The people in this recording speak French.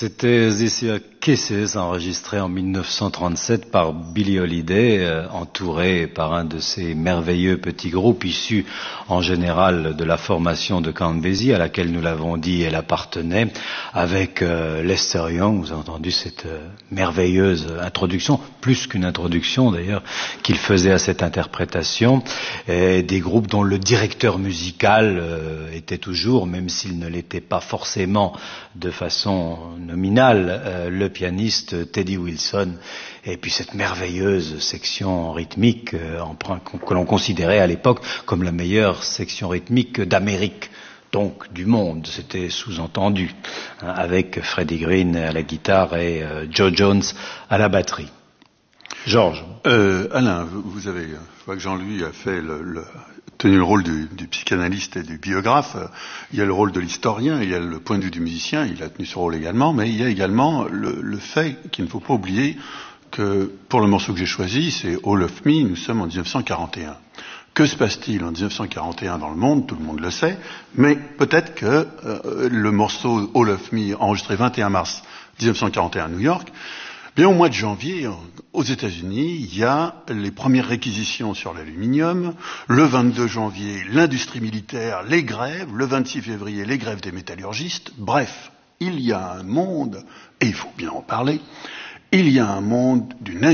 C'était This Year Kisses, enregistré en 1937 par Billie Holiday, entouré par un de ces merveilleux petits groupes issus en général de la formation de Count Basie, à laquelle nous l'avons dit, elle appartenait, avec Lester Young. Vous avez entendu cette merveilleuse introduction, plus qu'une introduction d'ailleurs, qu'il faisait à cette interprétation, et des groupes dont le directeur musical était toujours, même s'il ne l'était pas forcément de façon nominale, le pianiste Teddy Wilson, et puis cette merveilleuse section rythmique que l'on considérait à l'époque comme la meilleure section rythmique d'Amérique, donc du monde, c'était sous-entendu, avec Freddie Green à la guitare et Joe Jones à la batterie. Georges. Alain, vous avez, je vois que Jean-Louis a fait tenu le rôle du psychanalyste et du biographe. Il y a le rôle de l'historien, il y a le point de vue du musicien, il a tenu ce rôle également, mais il y a également le fait qu'il ne faut pas oublier que pour le morceau que j'ai choisi, c'est All of Me, nous sommes en 1941. Que se passe-t-il en 1941 dans le monde? Tout le monde le sait, mais peut-être que le morceau All of Me, enregistré 21 mars 1941 à New York, bien, au mois de janvier, aux États-Unis, il y a les premières réquisitions sur l'aluminium. Le 22 janvier, l'industrie militaire, les grèves. Le 26 février, les grèves des métallurgistes. Bref, il y a un monde, et il faut bien en parler, il y a un monde d'une